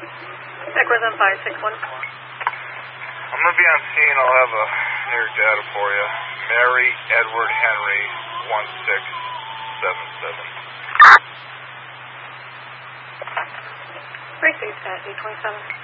Equus on 561. I'm going to be on scene. I'll have a near data for you. Mary Edward Henry 1677. Received at 827.